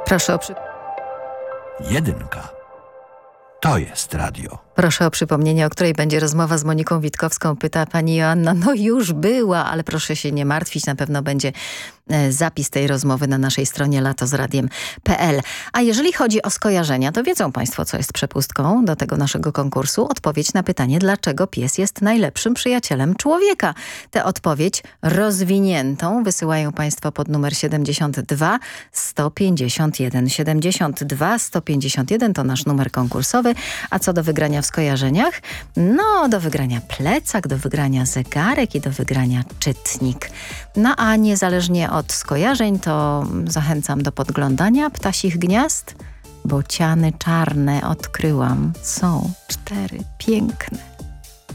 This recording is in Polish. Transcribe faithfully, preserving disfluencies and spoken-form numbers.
Proszę o przy... Jedynka. To jest radio. Proszę o przypomnienie, o której będzie rozmowa z Moniką Witkowską. Pyta pani Joanna. No już była, ale proszę się nie martwić. Na pewno będzie e, zapis tej rozmowy na naszej stronie latozradiem kropka p l. A jeżeli chodzi o skojarzenia, to wiedzą państwo, co jest przepustką do tego naszego konkursu. Odpowiedź na pytanie, dlaczego pies jest najlepszym przyjacielem człowieka. Tę odpowiedź rozwiniętą wysyłają państwo pod numer siedemdziesiąt dwa sto pięćdziesiąt jeden. siedemdziesiąt dwa sto pięćdziesiąt jeden to nasz numer konkursowy. A co do wygrania w skojarzeniach? No, do wygrania plecak, do wygrania zegarek i do wygrania czytnik. No a niezależnie od skojarzeń, to zachęcam do podglądania ptasich gniazd. Bociany czarne odkryłam. Są cztery piękne.